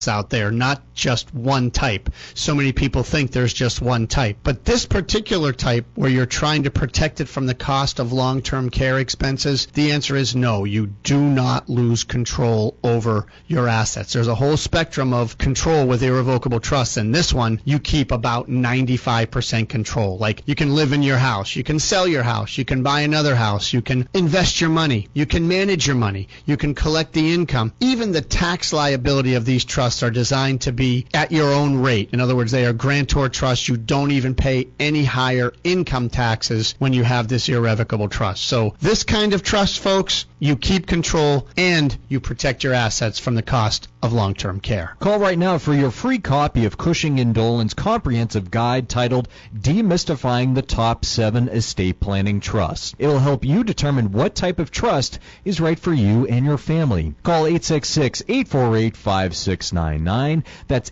out there, not just one type. So many people think there's just one type. But this particular type, where you're trying to protect it from the cost of long-term care expenses, the answer is no. You do not lose control over your assets. There's a whole spectrum of control with irrevocable trusts, and this one, you keep about 95% control. Like, you can live in your house, you can sell your house, you can buy another house, you can invest your money, you can manage your money, you can collect the income. Even the tax liability of these trusts are designed to be at your own rate. In other words, they are grantor trusts. You don't even pay any higher income taxes when you have this irrevocable trust. So this kind of trust, folks, you keep control and you protect your assets from the cost of long-term care. Call right now for your free copy of Cushing & Dolan's comprehensive guide titled Demystifying the Top 7 Estate Planning Trusts. It will help you determine what type of trust is right for you and your family. Call 866-848-5699. That's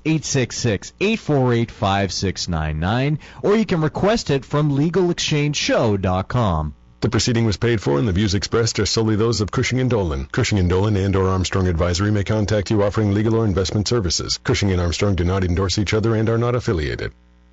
866-848-5699. Or you can request it from LegalExchangeShow.com. The proceeding was paid for, and the views expressed are solely those of Cushing & Dolan. Cushing & Dolan and or Armstrong Advisory may contact you offering legal or investment services. Cushing & Armstrong do not endorse each other and are not affiliated.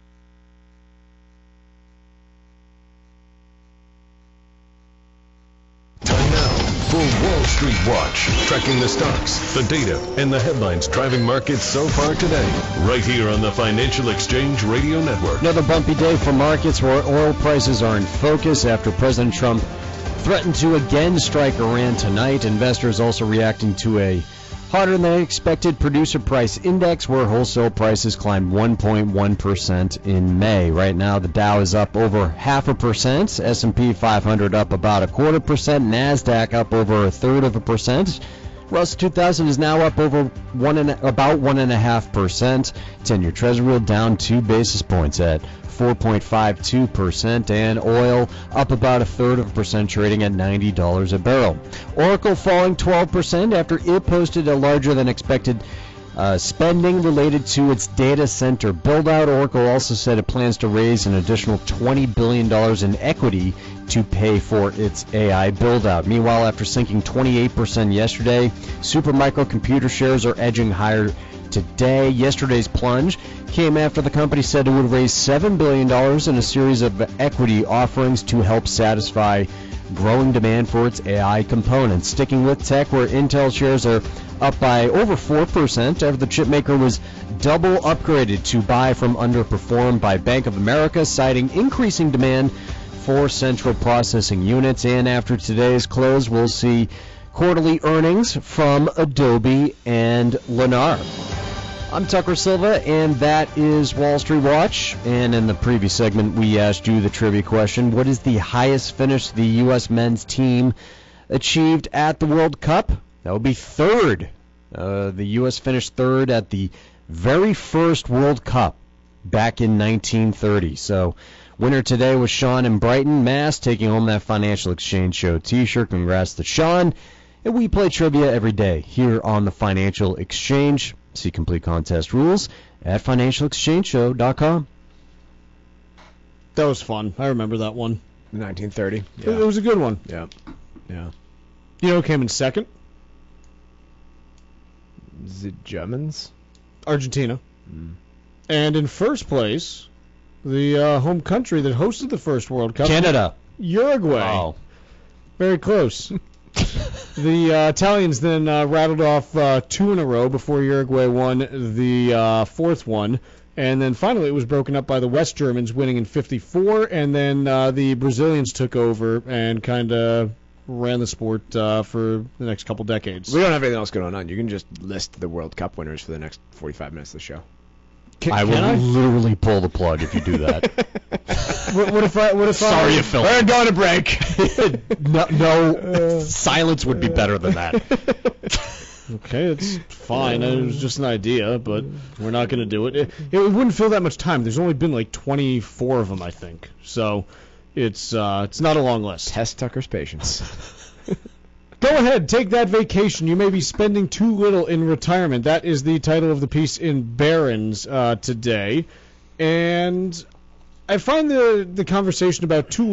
Time now for Wall Street Watch, tracking the stocks, the data, and the headlines driving markets so far today. Right here on the Financial Exchange Radio Network. Another bumpy day for markets where oil prices are in focus after President Trump threatened to again strike Iran tonight. Investors also reacting to a hotter than expected producer price index where wholesale prices climbed 1.1% in May. Right now the Dow is up over 0.5%, S&P 500 up about 0.25%, NASDAQ up over 1/3%. Russell 2000 is now up over about 1.5%. 10-year Treasury yield down 2 basis points at 4.52%, and oil up about 1/3%, trading at $90 a barrel. Oracle falling 12% after it posted a larger than expected spending related to its data center build-out. Oracle also said it plans to raise an additional $20 billion in equity to pay for its AI build-out. Meanwhile, after sinking 28% yesterday, Supermicro computer shares are edging higher today. Yesterday's plunge came after the company said it would raise $7 billion in a series of equity offerings to help satisfy growing demand for its AI components. Sticking with tech, where Intel shares are up by over 4% after the chipmaker was double upgraded to buy from underperform by Bank of America, citing increasing demand for central processing units. And after today's close, we'll see quarterly earnings from Adobe and Lennar. I'm Tucker Silva, and that is Wall Street Watch. And in the previous segment, we asked you the trivia question: what is the highest finish the U.S. men's team achieved at the World Cup? That would be third. The U.S. finished third at the very first World Cup back in 1930. So, winner today was Sean in Brighton, Mass, taking home that Financial Exchange Show t-shirt. Congrats to Sean. And we play trivia every day here on the Financial Exchange. See complete contest rules at financialexchangeshow.com. That was fun. I remember that one. 1930. Yeah. It was a good one. Yeah. Yeah. You know who came in second? Is it Germans? Argentina. And in first place, the home country that hosted the first World Cup, Canada. Uruguay. Oh. Very close. The Italians then rattled off 2 in a row before Uruguay won the fourth one. And then finally it was broken up by the West Germans winning in 54. And then the Brazilians took over and kind of ran the sport for the next couple decades. We don't have anything else going on. You can just list the World Cup winners for the next 45 minutes of the show. I will literally pull the plug if you do that. What if Sorry, you Phil. We're going to break. No, silence would be better than that. Okay, it's fine. It was just an idea, but we're not going to do it. It wouldn't fill that much time. There's only been like 24 of them, I think. So it's not a long list. Test Tucker's patience. Go ahead, take that vacation. You may be spending too little in retirement. That is the title of the piece in Barron's today. And I find the conversation about too